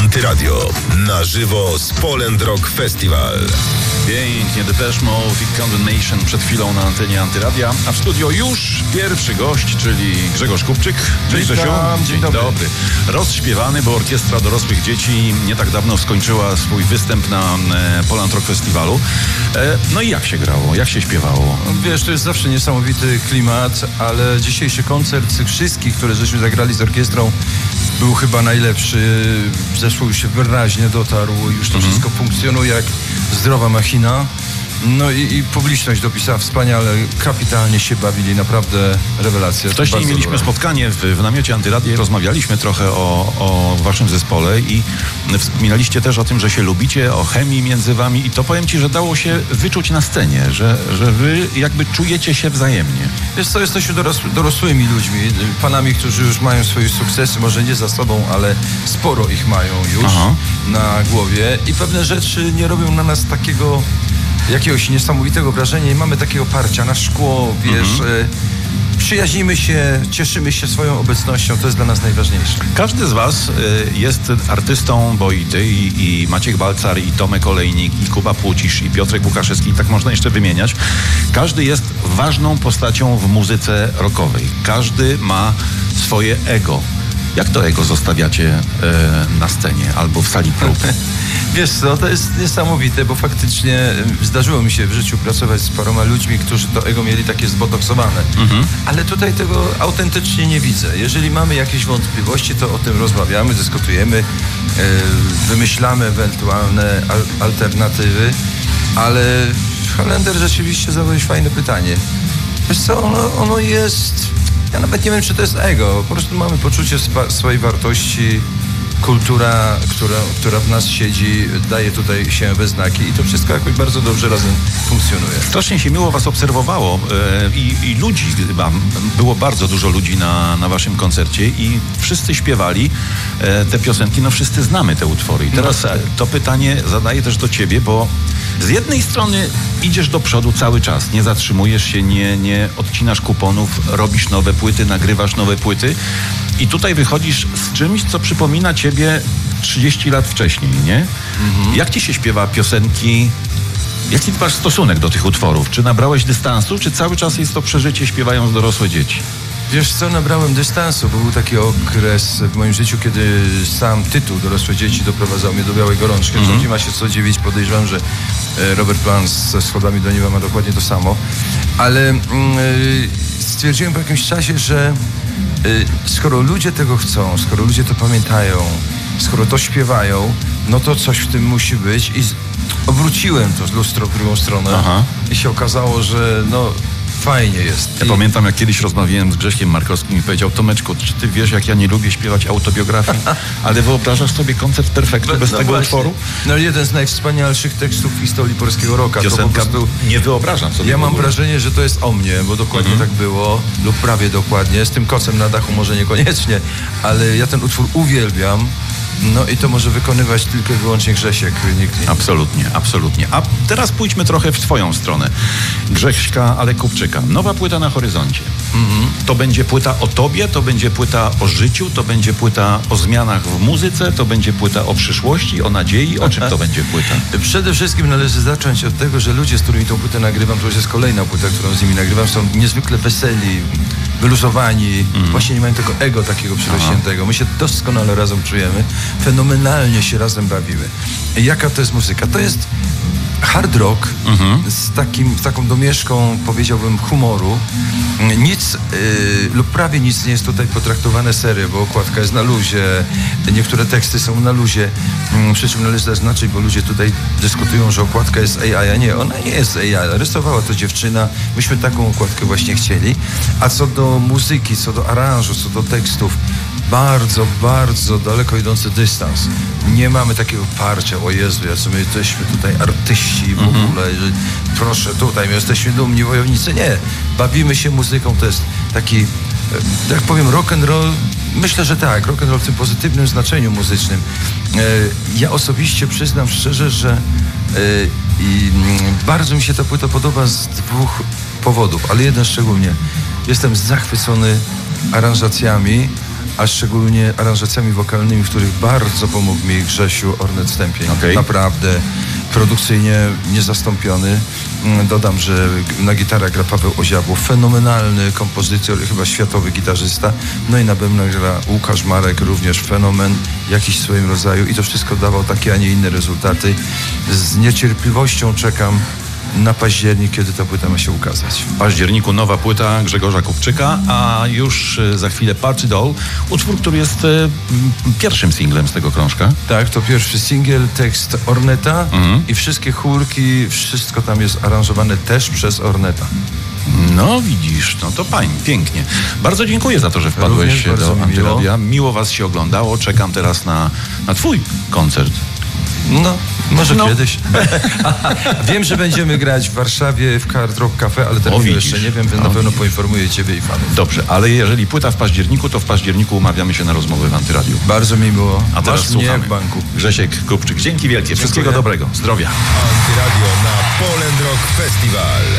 Antyradio. Na żywo z Poland Rock Festival. Pięknie, Depeche Mode i Condemnation przed chwilą na antenie Antyradia, a w studio już pierwszy gość, czyli Grzegorz Kupczyk. Cześć Grzesiu. Dzień dobry. Rozśpiewany, bo Orkiestra Dorosłych Dzieci nie tak dawno skończyła swój występ na Poland Rock Festiwalu. No i jak się grało? Jak się śpiewało? Wiesz, to jest zawsze niesamowity klimat, ale dzisiejszy koncert z tych wszystkich, które żeśmy zagrali z orkiestrą, był chyba najlepszy. Zespół już się wyraźnie dotarł, już to wszystko funkcjonuje jak zdrowa machina. No i publiczność dopisała wspaniale, kapitalnie się bawili, naprawdę rewelacja. Wcześniej mieliśmy spotkanie w namiocie Antyradia i rozmawialiśmy trochę o waszym zespole i wspominaliście też o tym, że się lubicie, o chemii między wami i to powiem ci, że dało się wyczuć na scenie, że wy jakby czujecie się wzajemnie. Wiesz co, jesteśmy dorosłymi ludźmi, panami, którzy już mają swoje sukcesy, może nie za sobą, ale sporo ich mają już na głowie i pewne rzeczy nie robią na nas takiego jakiegoś niesamowitego wrażenia, nie mamy takiego parcia na szkło, wiesz, przyjaźnimy się, cieszymy się swoją obecnością, to jest dla nas najważniejsze. Każdy z was jest artystą, bo i ty, i Maciek Balcar, i Tomek Olejnik, i Kuba Płócisz, i Piotrek Łukaszewski, i tak można jeszcze wymieniać. Każdy jest ważną postacią w muzyce rockowej. Każdy ma swoje ego. Jak to ego zostawiacie na scenie albo w sali prób? Wiesz co, to jest niesamowite, bo faktycznie zdarzyło mi się w życiu pracować z paroma ludźmi, którzy to ego mieli takie zbotoksowane. Ale tutaj tego autentycznie nie widzę. Jeżeli mamy jakieś wątpliwości, to o tym rozmawiamy, dyskutujemy, wymyślamy ewentualne alternatywy, ale Holender rzeczywiście zadałeś fajne pytanie. Wiesz co, ono jest... Ja nawet nie wiem, czy to jest ego. Po prostu mamy poczucie swojej wartości. Kultura, która w nas siedzi, daje tutaj się we znaki i to wszystko jakoś bardzo dobrze razem funkcjonuje. Strasznie się miło was obserwowało i ludzi chyba, było bardzo dużo ludzi na waszym koncercie i wszyscy śpiewali te piosenki, no wszyscy znamy te utwory. I teraz to pytanie zadaję też do ciebie, bo z jednej strony idziesz do przodu cały czas, nie zatrzymujesz się, nie odcinasz kuponów, robisz nowe płyty, nagrywasz nowe płyty i tutaj wychodzisz z czymś, co przypomina ciebie 30 lat wcześniej, nie? Jak ci się śpiewa piosenki? Jaki masz stosunek do tych utworów? Czy nabrałeś dystansu, czy cały czas jest to przeżycie śpiewając dorosłe dzieci? Wiesz co, nabrałem dystansu, bo był taki okres w moim życiu, kiedy sam tytuł Dorosłe Dzieci doprowadzał mnie do białej gorączki. Nie ma się co dziwić, podejrzewam, że Robert Plant ze Schodami do Nieba ma dokładnie to samo. Ale stwierdziłem po jakimś czasie, że skoro ludzie tego chcą, skoro ludzie to pamiętają, skoro to śpiewają, no to coś w tym musi być i obróciłem to z lustro w drugą stronę i się okazało, że no fajnie jest. Ja pamiętam, jak kiedyś rozmawiałem z Grześkiem Markowskim i powiedział: Tomeczku, czy ty wiesz, jak ja nie lubię śpiewać autobiografii, ale wyobrażasz sobie koncert perfektu bez tego utworu? No jeden z najwspanialszych tekstów w historii polskiego rocka. Piosenka, to po prostu nie wyobrażam sobie. Ja mam wrażenie, że to jest o mnie, bo dokładnie tak było, lub prawie dokładnie, z tym kocem na dachu może niekoniecznie, ale ja ten utwór uwielbiam. No i to może wykonywać tylko i wyłącznie Grzesiek, nikt inny. Absolutnie, absolutnie. A teraz pójdźmy trochę w twoją stronę. Grześka, ale Kupczyka. Nowa płyta na horyzoncie. To będzie płyta o tobie, to będzie płyta o życiu, to będzie płyta o zmianach w muzyce, to będzie płyta o przyszłości, o nadziei. O czym to będzie płyta? Przede wszystkim należy zacząć od tego, że ludzie, z którymi tą płytę nagrywam, to już jest kolejna płyta, którą z nimi nagrywam, są niezwykle weseli, wyluzowani, właśnie nie mają tego ego takiego przerośniętego. My się doskonale razem czujemy, fenomenalnie się razem bawimy. Jaka to jest muzyka? To jest hard rock z taką domieszką, powiedziałbym, humoru. Nic lub prawie nic nie jest tutaj potraktowane serio, bo okładka jest na luzie, niektóre teksty są na luzie. Przy czym należy zaznaczyć, bo ludzie tutaj dyskutują, że okładka jest AI, a nie, ona nie jest AI. Rysowała to dziewczyna, myśmy taką okładkę właśnie chcieli. A co do muzyki, co do aranżu, co do tekstów, bardzo, bardzo daleko idący dystans. Nie mamy takiego parcia, o Jezu, jacy my jesteśmy tutaj artyści w ogóle, że proszę tutaj, my jesteśmy dumni wojownicy. Nie, bawimy się muzyką, to jest taki, jak powiem, rock and roll. Myślę, że tak, rock and roll w tym pozytywnym znaczeniu muzycznym. Ja osobiście przyznam szczerze, że bardzo mi się ta płyta podoba z dwóch powodów, ale jeden szczególnie. Jestem zachwycony aranżacjami, a szczególnie aranżacjami wokalnymi, w których bardzo pomógł mi Grzesiu Ornet-Stępień. Okej. Naprawdę produkcyjnie niezastąpiony. Dodam, że na gitarach gra Paweł Oziabło, fenomenalny kompozytor, chyba światowy gitarzysta. No i na bębnach gra Łukasz Marek, również fenomen, jakiś w swoim rodzaju. I to wszystko dawało takie, a nie inne rezultaty. Z niecierpliwością czekam na październik, kiedy ta płyta ma się ukazać. W październiku nowa płyta Grzegorza Kupczyka, a już za chwilę Party Doll, utwór, który jest pierwszym singlem z tego krążka. Tak, to pierwszy singiel, tekst Orneta i wszystkie chórki, wszystko tam jest aranżowane też przez Orneta. No widzisz, no to fajnie, pięknie. Bardzo dziękuję za to, że wpadłeś Również bardzo do mi Antyradia. Miło was się oglądało. Czekam teraz na twój koncert. No, może kiedyś. Wiem, że będziemy grać w Warszawie w Hard Rock Cafe, ale terminu widzisz. jeszcze nie wiem, więc na pewno poinformuję ciebie i fanów. Dobrze, ale jeżeli płyta w październiku, to w październiku umawiamy się na rozmowy w Antyradiu. Bardzo mi miło. A teraz Masz mnie słuchamy. w banku. Grzesiek Kupczyk, dzięki wielkie. Wszystkiego Dziękuję. dobrego. Zdrowia. Antyradio na Polend Rock Festival.